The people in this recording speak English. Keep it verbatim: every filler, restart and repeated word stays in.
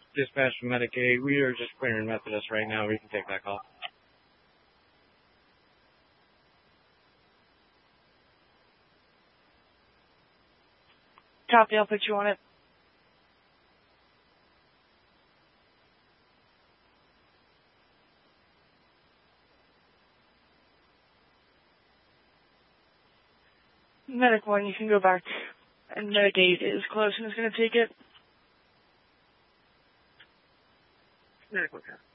Dispatch from Medicaid. We are just clearing Methodist right now. We can take that call. Copy, I'll put you on it. Medic one, you can go back. And Medicaid is close and is going to take it. Medic one.